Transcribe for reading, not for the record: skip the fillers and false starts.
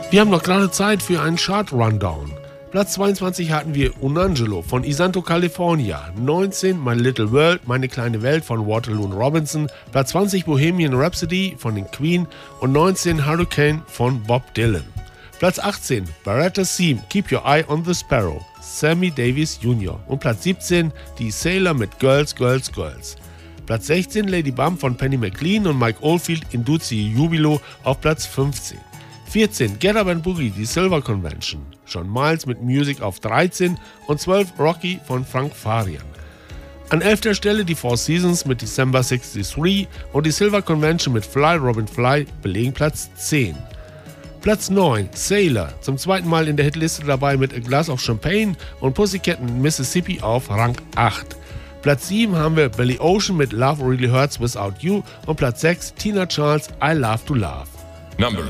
Wir haben noch gerade Zeit für einen Chart-Rundown. Platz 22 hatten wir Unangelo von Isanto California. 19 My Little World, Meine kleine Welt von Waterloo & Robinson. Platz 20 Bohemian Rhapsody von den Queen und 19 Hurricane von Bob Dylan. Platz 18 Barretta's Theme, Keep Your Eye on the Sparrow, Sammy Davis Jr. Und Platz 17 Die Sailor mit Girls, Girls, Girls. Platz 16 Lady Bump von Penny McLean und Mike Oldfield Induzi Jubilo auf Platz 15. 14 Get Up and Boogie, die Silver Convention. John Miles mit Music auf 13 und 12 Rocky von Frank Farian. An 11. Stelle die Four Seasons mit December 63 und die Silver Convention mit Fly Robin Fly belegen Platz 10. Platz 9 Sailor, zum zweiten Mal in der Hitliste dabei mit A Glass of Champagne und Pussycat in Mississippi auf Rang 8. Platz 7 haben wir Billy Ocean mit Love Really Hurts Without You und Platz 6 Tina Charles I Love to Love. Number